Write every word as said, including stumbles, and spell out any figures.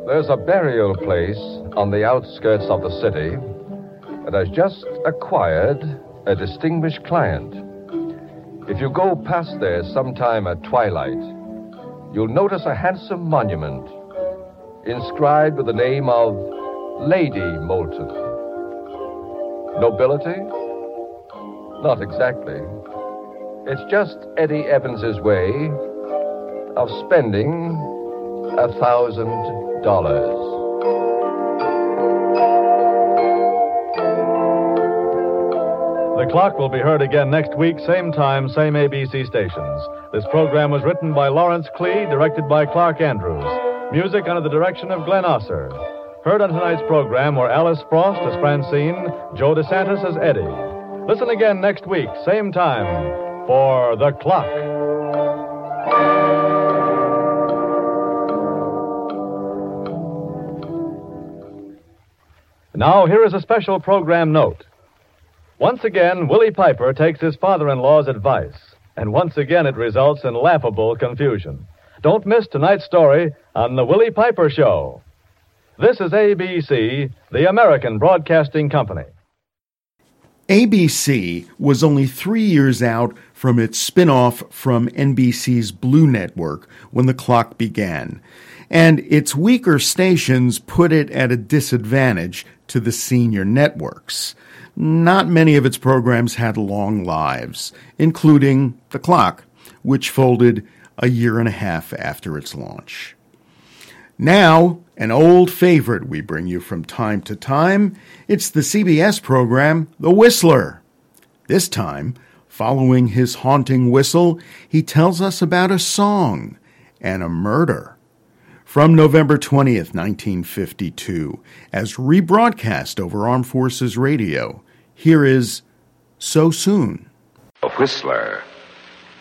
There's a burial place on the outskirts of the city that has just acquired a distinguished client. If you go past there sometime at twilight, you'll notice a handsome monument inscribed with the name of Lady Moulton. Nobility? Not exactly. It's just Eddie Evans's way of spending a thousand dollars. The Clock will be heard again next week, same time, same A B C stations. This program was written by Lawrence Klee, directed by Clark Andrews. Music under the direction of Glenn Osser. Heard on tonight's program were Alice Frost as Francine, Joe DeSantis as Eddie. Listen again next week, same time, for The Clock. Now, here is a special program note. Once again, Willie Piper takes his father-in-law's advice, and once again it results in laughable confusion. Don't miss tonight's story on The Willie Piper Show. This is A B C, the American Broadcasting Company. A B C was only three years out from its spin-off from N B C's Blue Network when The Clock began, and its weaker stations put it at a disadvantage to the senior networks. Not many of its programs had long lives, including The Clock, which folded a year and a half after its launch. Now, an old favorite we bring you from time to time, it's the C B S program, The Whistler. This time, following his haunting whistle, he tells us about a song and a murder. From November twentieth, nineteen fifty-two, as rebroadcast over Armed Forces Radio, here is So Soon. A Whistler.